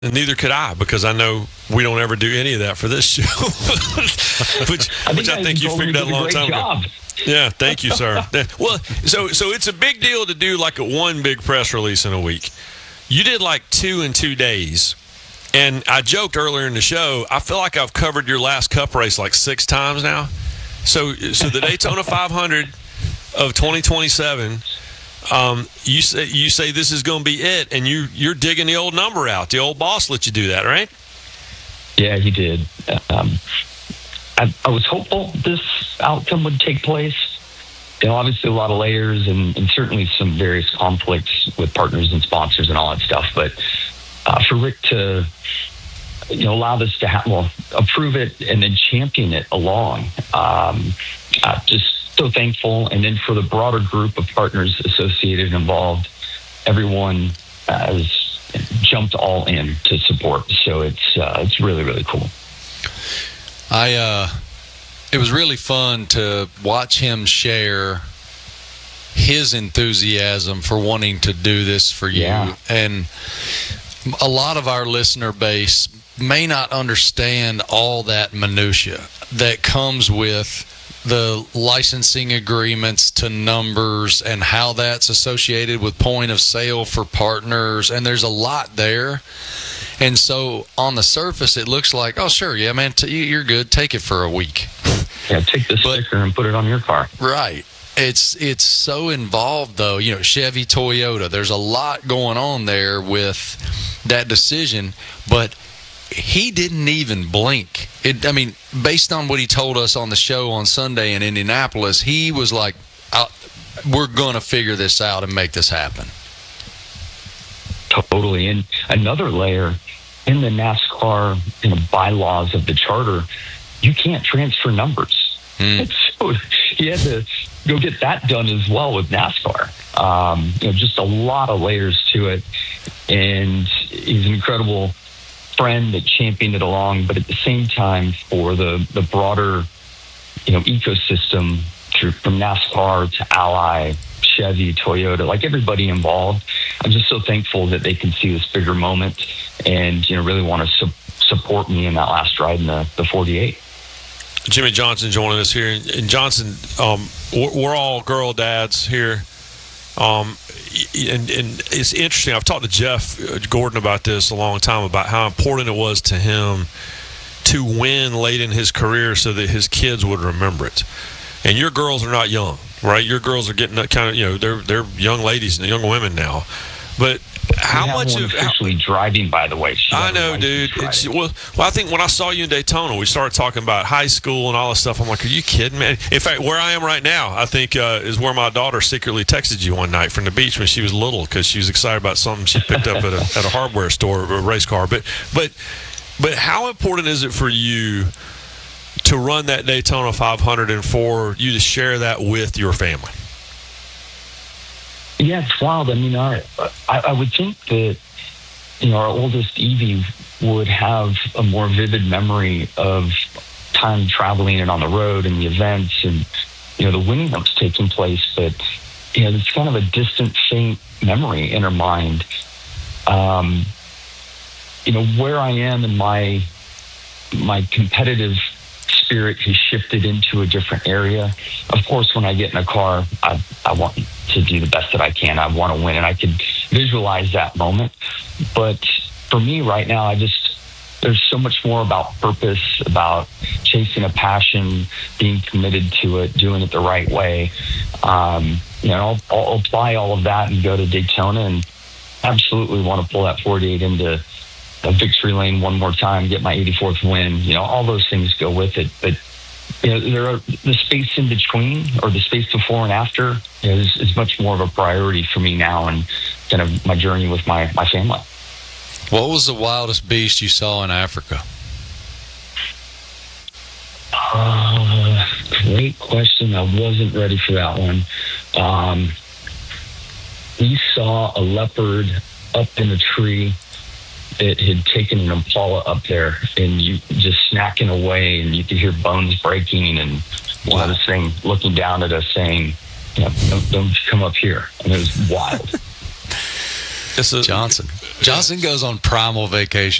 And neither could I, because I know we don't ever do any of that for this show, which I think you figured out a long time ago. Yeah, thank you, sir. Well, so it's a big deal to do like one big press release in a week. You did like 2 in 2 days. And I joked earlier in the show, I feel like I've covered your last Cup race like 6 times now. So the Daytona 500 of 2027, you say this is going to be it, and you're digging the old number out. The old boss let you do that, right? Yeah, he did. I was hopeful this outcome would take place. Obviously a lot of layers and certainly some various conflicts with partners and sponsors and all that stuff. But for Rick to, allow this to approve it and then champion it along, just so thankful. And then for the broader group of partners associated and involved, everyone has jumped all in to support. So it's really, really cool. It was really fun to watch him share his enthusiasm for wanting to do this for you. Yeah. And a lot of our listener base may not understand all that minutia that comes with the licensing agreements to numbers and how that's associated with point of sale for partners. And there's a lot there. And so on the surface, it looks like, oh, sure, yeah, man, you're good. Take it for a week. Yeah, take the sticker and put it on your car. Right. It's so involved, though. Chevy, Toyota, there's a lot going on there with that decision. But he didn't even blink. Based on what he told us on the show on Sunday in Indianapolis, he was like, we're going to figure this out and make this happen. Totally. And another layer, in the NASCAR bylaws of the charter, you can't transfer numbers. So he had to go get that done as well with NASCAR. Just a lot of layers to it. And he's an incredible friend that championed it along, but at the same time, for the broader, ecosystem from NASCAR to Ally, Chevy, Toyota, like everybody involved, I'm just so thankful that they can see this bigger moment and really want to support me in that last ride in the 48. Jimmie Johnson joining us here, and Johnson, we're all girl dads here, and it's interesting. I've talked to Jeff Gordon about this a long time, about how important it was to him to win late in his career so that his kids would remember it. And your girls are not young, right? Your girls are getting kind of, they're young ladies and young women now. But how much of actually driving, by the way? I know, dude. Well, I think when I saw you in Daytona, we started talking about high school and all this stuff. I'm like, are you kidding, man? In fact, where I am right now, I think is where my daughter secretly texted you one night from the beach when she was little, because she was excited about something she picked up at a hardware store, a race car. But how important is it for you to run that Daytona 500 and for you to share that with your family? Yeah, it's wild. I would think that, our oldest Evie would have a more vivid memory of time traveling and on the road and the events and, the winning that was taking place. But, it's kind of a distant, faint memory in her mind. Where I am in my competitive spirit has shifted into a different area. Of course, when I get in a car, I want to do the best that I can. I want to win, and I can visualize that moment. But for me right now, there's so much more about purpose, about chasing a passion, being committed to it, doing it the right way. I'll apply all of that and go to Daytona and absolutely want to pull that 48 into a victory lane one more time, get my 84th win. All those things go with it. But there are the space in between, or the space before and after, is much more of a priority for me now, and kind of my journey with my family. What was the wildest beast you saw in Africa? Great question. I wasn't ready for that one. We saw a leopard up in a tree. It had taken an impala up there, and you just snacking away, and you could hear bones breaking, and one of this thing looking down at us saying, don't come up here. And it was wild. Johnson. Johnson goes on primal vacation.